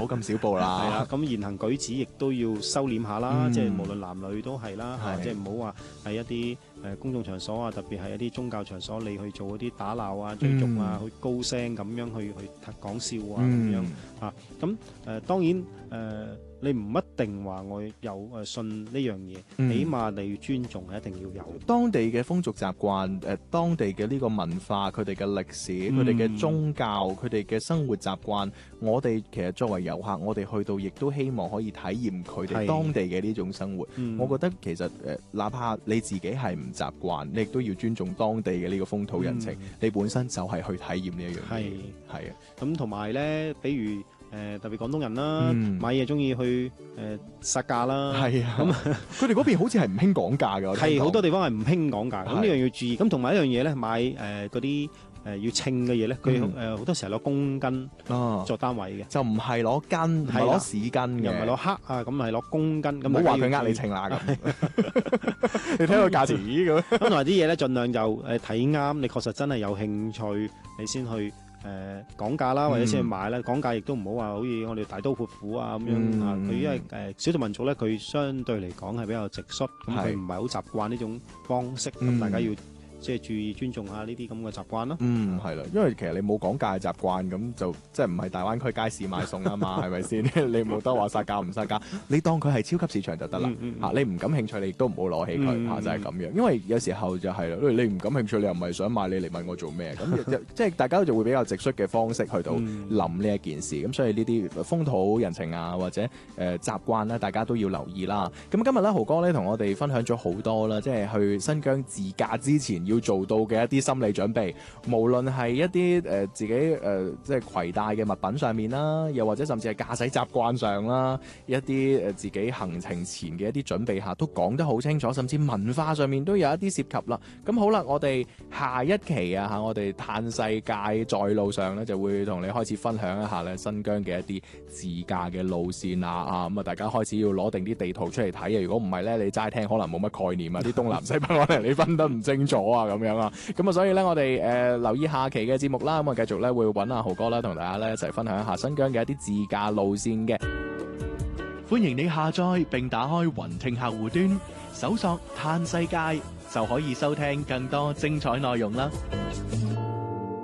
好咁小步啦。 係啦，咁言行舉止亦都要收斂下啦，即係無論男女都係啦， 係即係唔好話喺一啲公眾場所啊，特別係一啲宗教場所，你去做嗰啲打鬧啊、追逐啊、去高聲咁樣去講笑啊咁樣啊，咁當然你唔一定話我有信呢樣嘢，起碼你要尊重係一定要有。 當地嘅風俗習慣，當地嘅呢個文化，佢哋嘅歷史，佢哋嘅宗教，佢哋嘅生活習慣，我哋其實作為遊客，我哋去到亦都希望可以體驗佢哋當地嘅呢種生活。我覺得其實哪怕你自己係唔習慣，你亦都要尊重當地嘅呢個風土人情。你本身就係去體驗呢一樣嘢。係啊， 咁同埋咧，比如特別廣東人啦，買嘢中意去殺價啦。係啊， 咁佢哋嗰邊好似係唔興講價㗎。 係好多地方係唔興講價，咁呢樣要注意。咁同埋一樣嘢咧，買嗰啲要稱嘅嘢咧，佢好多時候攞公斤作單位嘅，就唔係攞斤，唔係攞市斤嘅，又唔係攞克啊，咁係攞公斤。咁唔好話佢呃你稱啦咁。你睇個價錢咁。咁同埋啲嘢咧，盡量就睇啱，你確實真係有興趣，你先去。講價啦，或者先去買啦。講價亦都唔好話好似我哋大刀闊斧啊咁樣啊。佢因為少數民族咧，佢相對嚟講係比較直率，咁佢唔係好習慣呢種方式，咁大家要即係注意尊重下呢啲咁嘅習慣咯。係啦，因為其實你冇講價嘅習慣，咁就即係唔係大灣區街市買餸啊嘛，係咪先？你冇得話殺價唔殺價，你當佢係超級市場就得啦。你唔感興趣，你亦都唔好攞起佢就係咁樣。因為有時候就係啦，你唔感興趣，你又唔係想買，你嚟問我做咩？咁即係大家就會比較直率嘅方式去到諗呢一件事。咁所以呢啲風土人情啊，或者習慣咧，大家都要留意啦。咁今日咧，豪哥咧同我哋分享咗好多啦，即係去新疆自駕之前要做到嘅一啲心理準備，無論係一啲自己即係攜帶嘅物品上面啦，又或者甚至係駕駛習慣上啦，一啲自己行程前嘅一啲準備下都講得好清楚，甚至文化上面都有一啲涉及啦。咁好啦，我哋下一期啊，我哋嘆世界在路上咧，就會同你開始分享一下咧新疆嘅一啲自駕嘅路線啊，咁啊大家開始要攞定啲地圖出嚟睇啊，如果唔係咧，你齋聽可能冇乜概念啊，啲東南西北可能你分得唔清楚啊。咁樣啊，咁啊，所以咧，我哋留意下期嘅節目啦，咁啊，繼續咧會揾阿豪哥啦，同大家咧一齊分享一下新疆嘅一啲自駕路線嘅。歡迎你下載並打開雲聽客戶端，搜索嘆世界就可以收聽更多精彩內容啦。